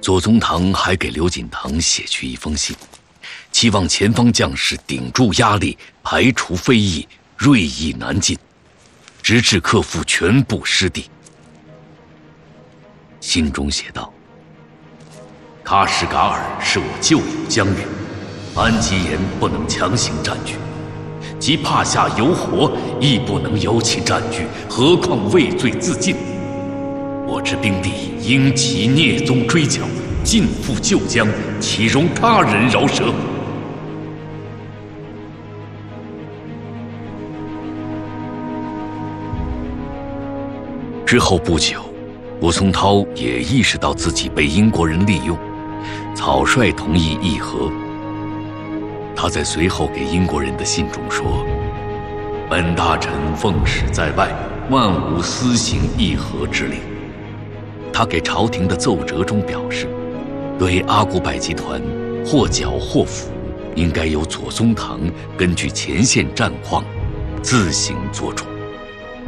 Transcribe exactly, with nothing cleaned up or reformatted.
左宗棠还给刘锦堂写去一封信，期望前方将士顶住压力，排除非议，锐意南进，直至克服全部失地。信中写道：喀什噶尔是我旧有疆域，安吉延不能强行占据，即帕夏游活亦不能由其占据，何况畏罪自尽？我之兵力应其聂宗追剿，尽复旧疆，岂容他人饶舌？之后不久，吴松涛也意识到自己被英国人利用，草率同意议和。他在随后给英国人的信中说：本大臣奉使在外，万无私行议和之令。他给朝廷的奏折中表示，对阿古柏集团或剿或抚，应该由左宗棠根据前线战况自行做主。